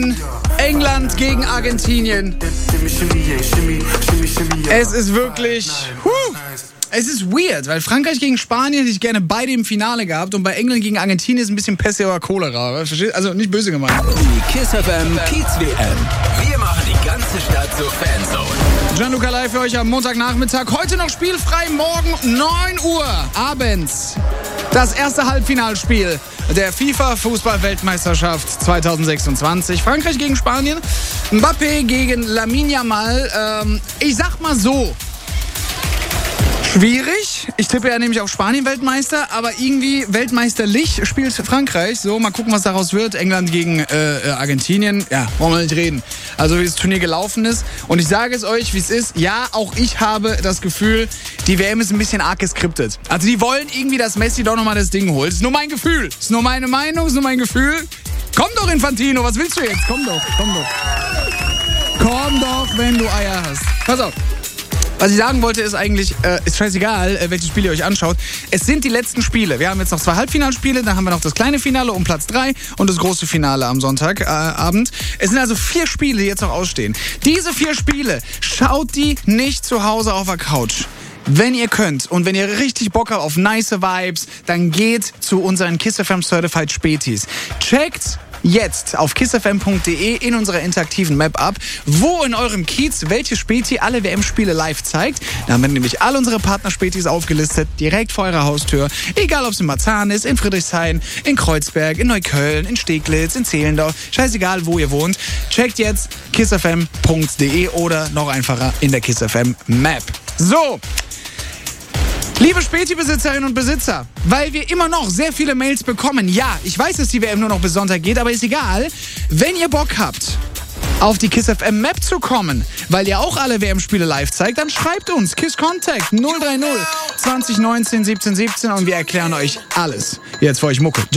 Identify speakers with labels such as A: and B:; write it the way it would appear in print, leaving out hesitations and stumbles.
A: Minuten. England gegen Argentinien. Es ist wirklich... Es ist weird, weil Frankreich gegen Spanien hätte ich gerne beide im Finale gehabt und bei England gegen Argentinien ist ein bisschen Pest oder Cholera. Also nicht böse gemeint.
B: Die Kiss FM Kiez WM. Wir machen die ganze Stadt zur Fanzone.
A: Gianluca live für euch am Montagnachmittag. Heute noch spielfrei, morgen 9 Uhr abends. Das erste Halbfinalspiel der FIFA-Fußball-Weltmeisterschaft 2026. Frankreich gegen Spanien, Mbappé gegen Lamine Yamal. Ich sag mal so, schwierig. Ich tippe ja nämlich auf Spanien-Weltmeister, aber irgendwie weltmeisterlich spielt Frankreich. So, mal gucken, was daraus wird. England gegen Argentinien. Ja, wollen wir nicht reden. Also wie das Turnier gelaufen ist. Und ich sage es euch, wie es ist. Ja, auch ich habe das Gefühl, die WM ist ein bisschen arg geskriptet. Also die wollen irgendwie, dass Messi doch nochmal das Ding holt. Ist nur mein Gefühl. Ist nur meine Meinung, ist nur mein Gefühl. Komm doch, Infantino, was willst du jetzt? Komm doch. Komm doch, wenn du Eier hast. Pass auf. Was ich sagen wollte, ist eigentlich, ist scheißegal, welche Spiele ihr euch anschaut. Es sind die letzten Spiele. Wir haben jetzt noch 2 Halbfinalspiele, dann haben wir noch das kleine Finale um Platz 3 und das große Finale am Sonntagabend. Es sind also 4 Spiele, die jetzt noch ausstehen. Diese 4 Spiele, schaut die nicht zu Hause auf der Couch. Wenn ihr könnt und wenn ihr richtig Bock habt auf nice Vibes, dann geht zu unseren Kiss FM Certified Spätis. Checkt jetzt auf kissfm.de in unserer interaktiven Map ab, wo in eurem Kiez welche Späti alle WM-Spiele live zeigt. Da haben wir nämlich alle unsere Partner-Spätis aufgelistet, direkt vor eurer Haustür. Egal, ob es in Marzahn ist, in Friedrichshain, in Kreuzberg, in Neukölln, in Steglitz, in Zehlendorf. Scheißegal, wo ihr wohnt. Checkt jetzt kissfm.de oder noch einfacher in der KissFM Map. So. Liebe Späti-Besitzerinnen und Besitzer, weil wir immer noch sehr viele Mails bekommen. Ja, ich weiß, dass die WM nur noch bis Sonntag geht, aber ist egal. Wenn ihr Bock habt, auf die Kiss FM Map zu kommen, weil ihr auch alle WM-Spiele live zeigt, dann schreibt uns Kiss Contact 030 2019 17 17 und wir erklären euch alles. Jetzt für euch Mucke.